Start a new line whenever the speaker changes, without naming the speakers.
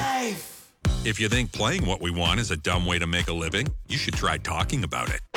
life.
If you think playing what we want is a dumb way to make a living, you should try talking about it.